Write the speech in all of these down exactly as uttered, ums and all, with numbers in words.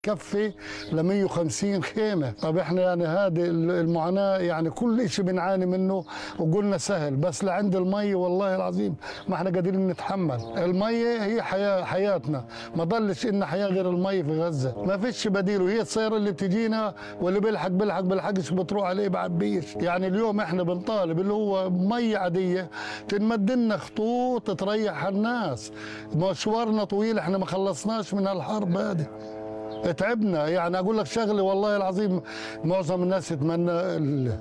كفي ل مية وخمسين خيمة. طب احنا يعني هذه المعاناة، يعني كل اشي بنعاني منه وقلنا سهل، بس لعند المية والله العظيم ما احنا قادرين نتحمل. المية هي حياة حياتنا، ما ضلش إن حياة غير المية في غزة، ما فيش بديل. وهي السيارة اللي بتجينا واللي بيلحق بيلحق بيلحقش بتروح عليه بعبيش. يعني اليوم احنا بنطالب اللي هو مية عادية تنمد لنا خطوط تريح الناس. مشوارنا طويل، احنا ما خلصناش من الحرب هذه، تعبنا. يعني اقول لك شغله والله العظيم معظم الناس يتمنى ال...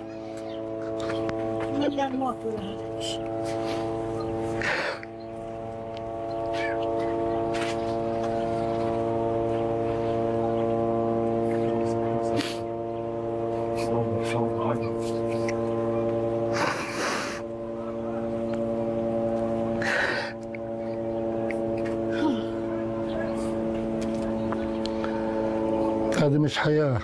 هذه مش حياه.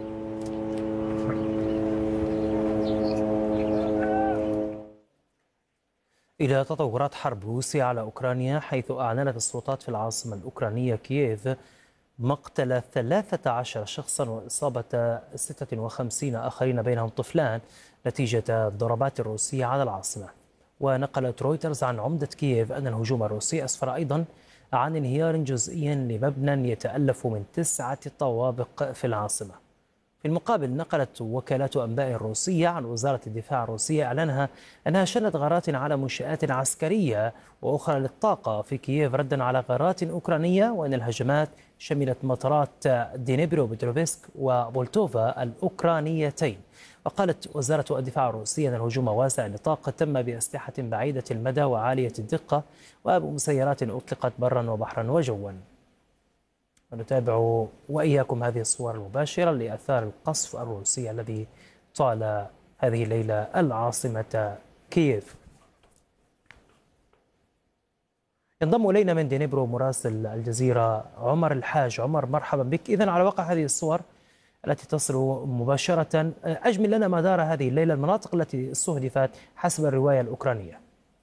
إلى تطورات حرب روسيا على أوكرانيا، حيث أعلنت السلطات في العاصمة الأوكرانية كييف مقتل ثلاثة عشر شخصا وإصابة ستة وخمسين آخرين بينهم طفلان نتيجة الضربات الروسية على العاصمة. ونقلت رويترز عن عمدة كييف أن الهجوم الروسي أسفر أيضا عن انهيار جزئي لمبنى يتألف من تسعة طوابق في العاصمة. في المقابل، نقلت وكالات أنباء الروسية عن وزارة الدفاع الروسية إعلانها أنها شنت غارات على منشآت عسكرية وأخرى للطاقة في كييف ردا على غارات أوكرانية، وأن الهجمات شملت مطارات دينيبرو بتروفسك وبولتوفا الأوكرانيتين. وقالت وزارة الدفاع الروسية أن الهجوم واسع النطاق تم بأسلحة بعيدة المدى وعالية الدقة وبمسيرات أطلقت برا وبحرا وجوا. ونتابع وإياكم هذه الصور المباشرة لآثار القصف الروسي الذي طال هذه الليلة العاصمة كييف. ينضم إلينا من دينيبرو مراسل الجزيرة عمر الحاج. عمر، مرحبا بك. إذن على واقع هذه الصور التي تصل مباشرة، أجمل لنا ما دار هذه الليلة، المناطق التي استهدفت حسب الرواية الأوكرانية.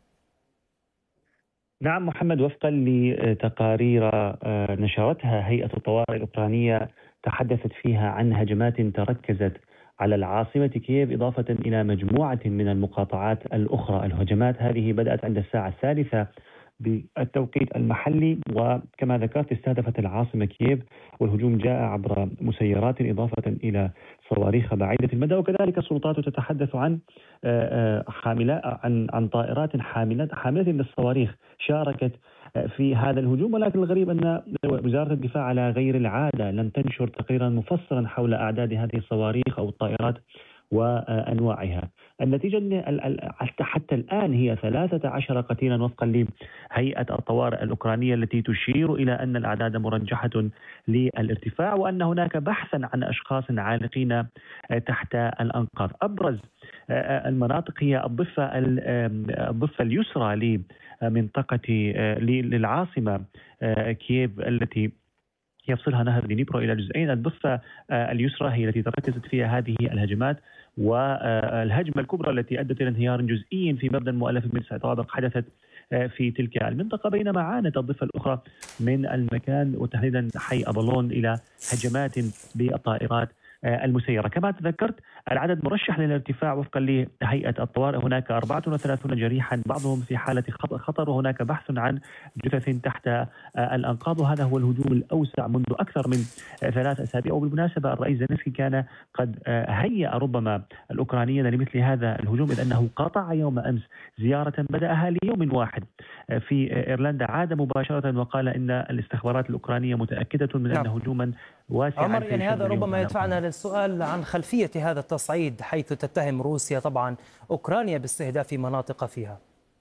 نعم محمد، وفقا لتقارير نشرتها هيئة الطوارئ الأوكرانية تحدثت فيها عن هجمات تركزت على العاصمة كييف إضافة إلى مجموعة من المقاطعات الأخرى. الهجمات هذه بدأت عند الساعة الثالثة بالتوقيت المحلي، وكما ذكرت استهدفت العاصمة كييف، والهجوم جاء عبر مسيرات إضافة إلى صواريخ بعيدة المدى. وكذلك السلطات تتحدث عن حاملات عن عن طائرات حاملة حاملة للصواريخ شاركت في هذا الهجوم. ولكن الغريب أن وزارة الدفاع على غير العادة لم تنشر تقريرا مفصلا حول أعداد هذه الصواريخ أو الطائرات وأنواعها. النتيجة حتى الآن هي ثلاثة عشر قتيلا وفقا لهيئة الطوارئ الأوكرانية، التي تشير إلى أن الأعداد مرجحة للارتفاع، وأن هناك بحثا عن أشخاص عالقين تحت الأنقاض. أبرز المناطق هي الضفة الضفة اليسرى لمنطقة للعاصمة كييف التي يفصلها نهر دينيبرو إلى جزئين. الضفة اليسرى هي التي تركزت فيها هذه الهجمات، والهجمة الكبرى التي أدت إلى انهيار جزئي في مبنى مؤلف من تسع طوابق حدثت في تلك المنطقة، بينما عانت الضفة الأخرى من المكان وتحديدا حي أبلون إلى هجمات بالطائرات المسيرة. كما تذكرت العدد مرشح للارتفاع وفقا لهيئة الطوارئ، هناك أربعة وثلاثين جريحا بعضهم في حالة خطر، وهناك بحث عن جثث تحت الأنقاض. وهذا هو الهجوم الأوسع منذ أكثر من ثلاث أسابيع. وبالمناسبة الرئيس زيلينسكي كان قد هيأ ربما الأوكرانيين لمثل هذا الهجوم، إذ أنه قاطع يوم أمس زيارة بدأها ليوم واحد في إيرلندا. عاد مباشرة وقال إن الاستخبارات الأوكرانية متأكدة من أن هجوما واسعا. عمر، يعني هذا ربما يدفعنا للسؤال عن خلفية هذا التصعيد، حيث تتهم روسيا طبعا أوكرانيا باستهداف مناطق فيها.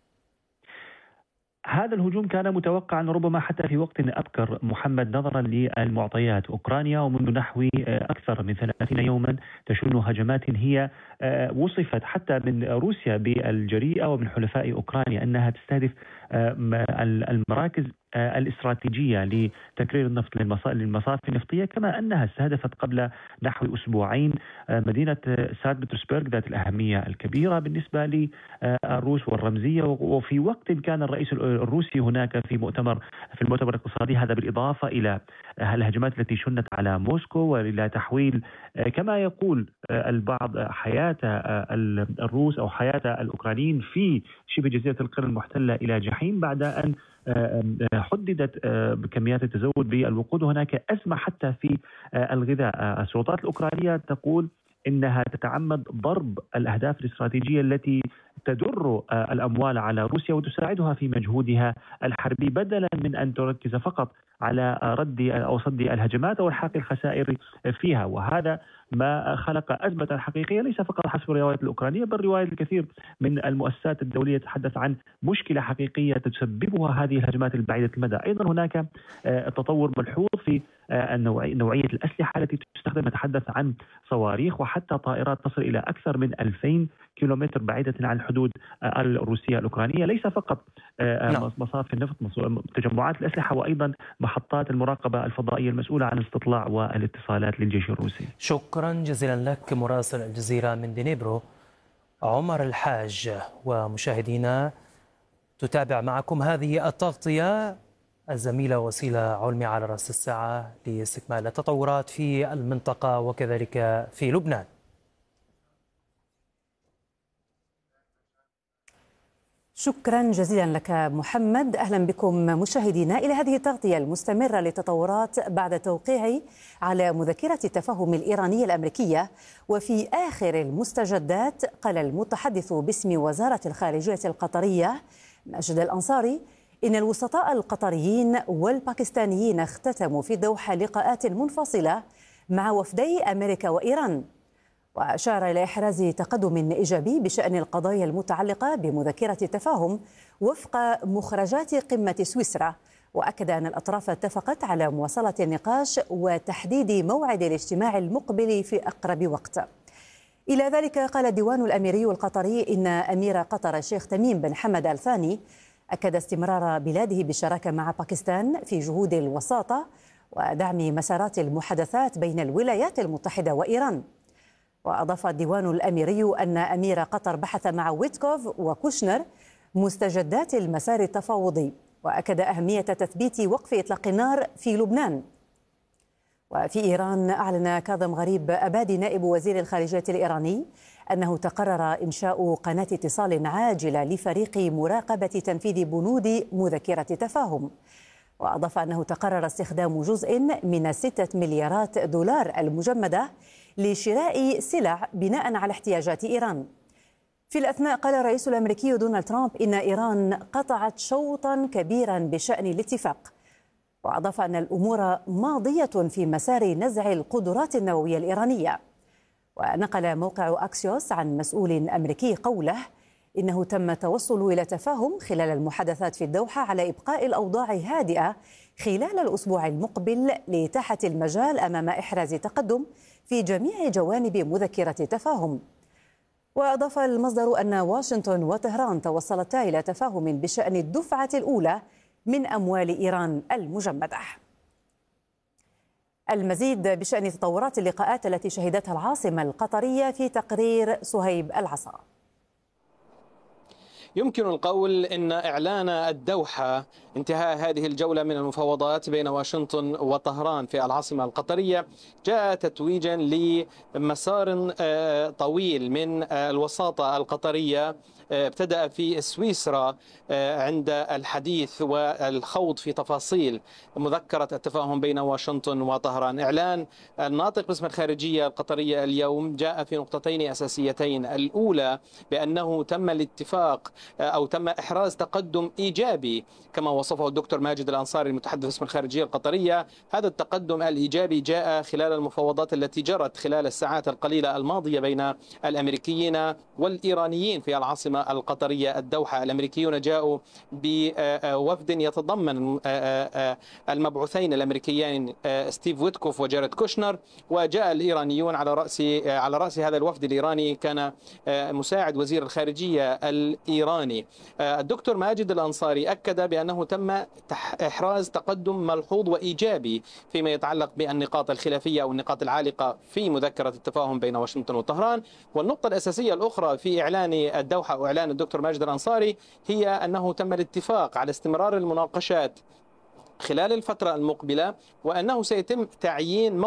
هذا الهجوم كان متوقعا ربما حتى في وقت أبكر محمد، نظرا للمعطيات. أوكرانيا ومنذ نحو أكثر من ثلاثين يوما تشن هجمات هي وصفت حتى من روسيا بالجريئة ومن حلفاء أوكرانيا أنها تستهدف المراكز الاستراتيجية لتكرير النفط للمصافي النفطية، كما أنها استهدفت قبل نحو أسبوعين مدينة سانت بطرسبرغ ذات الأهمية الكبيرة بالنسبة للروس والرمزية، وفي وقت كان الرئيس الروسي هناك في مؤتمر في المؤتمر الاقتصادي، هذا بالإضافة إلى الهجمات التي شنت على موسكو وإلى تحويل كما يقول البعض حياة الروس أو حياة الأوكرانيين في شبه جزيرة القرم المحتلة إلى جحيم، بعد أن حددت بكميات التزود بالوقود. هناك أزمة حتى في الغذاء. السلطات الأوكرانية تقول إنها تتعمد ضرب الأهداف الاستراتيجية التي تدر الأموال على روسيا وتساعدها في مجهودها الحربي، بدلا من أن تركز فقط على رد أو صد الهجمات أو الحاق الخسائر فيها. وهذا ما خلق أزمة حقيقية ليس فقط حسب الروايات الأوكرانية، بل رواية الكثير من المؤسسات الدولية تتحدث عن مشكلة حقيقية تسببها هذه الهجمات البعيدة المدى. أيضا هناك تطور ملحوظ في نوعية الأسلحة التي تستخدم، نتحدث عن صواريخ وحتى طائرات تصل إلى أكثر من ألفين كيلومتر بعيدة عن الحدود الروسية الأوكرانية. ليس فقط مصافي النفط، تجمعات الأسلحة، وأيضا محطات المراقبة الفضائية المسؤولة عن الاستطلاع والاتصالات للجيش الروسي. شكرا جزيلا لك مراسل الجزيرة من دنيبرو عمر الحاج. ومشاهدينا تتابع معكم هذه التغطية الزميلة وسيلة علمي على رأس الساعة لاستكمال التطورات في المنطقة وكذلك في لبنان. شكرا جزيلا لك محمد. أهلا بكم مشاهدينا إلى هذه التغطية المستمرة للتطورات بعد توقيع على مذكرة التفاهم الإيرانية الأمريكية. وفي آخر المستجدات قال المتحدث باسم وزارة الخارجية القطرية ماجد الأنصاري إن الوسطاء القطريين والباكستانيين اختتموا في الدوحة لقاءات منفصلة مع وفدي أمريكا وإيران، وأشار إلى إحراز تقدم إيجابي بشأن القضايا المتعلقة بمذكرة التفاهم وفق مخرجات قمة سويسرا، وأكد أن الأطراف اتفقت على مواصلة النقاش وتحديد موعد الاجتماع المقبل في أقرب وقت. إلى ذلك قال الديوان الأميري القطري إن أمير قطر الشيخ تميم بن حمد آل ثاني أكد استمرار بلاده بالشراكة مع باكستان في جهود الوساطة ودعم مسارات المحادثات بين الولايات المتحدة وإيران. وأضاف الديوان الأميري أن أمير قطر بحث مع ويتكوف وكوشنر مستجدات المسار التفاوضي، وأكد أهمية تثبيت وقف إطلاق النار في لبنان. وفي إيران أعلن كاظم غريب أبادي نائب وزير الخارجية الإيراني أنه تقرر إنشاء قناة اتصال عاجلة لفريق مراقبة تنفيذ بنود مذكرة تفاهم. وأضاف أنه تقرر استخدام جزء من ستة مليارات دولار المجمدة لشراء سلع بناء على احتياجات إيران. في الأثناء قال الرئيس الأمريكي دونالد ترامب إن إيران قطعت شوطا كبيرا بشأن الاتفاق، وأضاف أن الأمور ماضية في مسار نزع القدرات النووية الإيرانية. ونقل موقع أكسيوس عن مسؤول أمريكي قوله إنه تم التوصل إلى تفاهم خلال المحادثات في الدوحة على إبقاء الأوضاع هادئة خلال الأسبوع المقبل لإتاحة المجال أمام إحراز تقدم في جميع جوانب مذكرة التفاهم. وأضاف المصدر أن واشنطن وطهران توصلتا إلى تفاهم بشأن الدفعة الأولى من أموال إيران المجمدة. المزيد بشأن تطورات اللقاءات التي شهدتها العاصمة القطرية في تقرير صهيب العصا. يمكن القول أن إعلان الدوحة انتهاء هذه الجولة من المفاوضات بين واشنطن وطهران في العاصمة القطرية جاء تتويجا لمسار طويل من الوساطة القطرية ابتدأ في سويسرا عند الحديث والخوض في تفاصيل مذكرة التفاهم بين واشنطن وطهران. إعلان الناطق باسم الخارجية القطرية اليوم جاء في نقطتين أساسيتين. الأولى بأنه تم الاتفاق أو تم إحراز تقدم إيجابي كما وصفه الدكتور ماجد الأنصاري المتحدث باسم الخارجية القطرية. هذا التقدم الإيجابي جاء خلال المفاوضات التي جرت خلال الساعات القليلة الماضية بين الأمريكيين والإيرانيين في العاصمة العاصمة القطرية الدوحة. الأمريكيون جاءوا بوفد يتضمن المبعوثين الأمريكيين ستيف ويتكوف وجاريد كوشنر، وجاء الإيرانيون على رأس على رأس هذا الوفد الإيراني كان مساعد وزير الخارجية الإيراني الدكتور ماجد الأنصاري. أكد بأنه تم إحراز تقدم ملحوظ وإيجابي فيما يتعلق بالنقاط الخلافية أو النقاط العالقة في مذكرة التفاهم بين واشنطن وطهران. والنقطة الأساسية الأخرى في إعلان الدوحة وإعلان الدكتور ماجد الأنصاري هي أنه تم الاتفاق على استمرار المناقشات خلال الفترة المقبلة، وأنه سيتم تعيين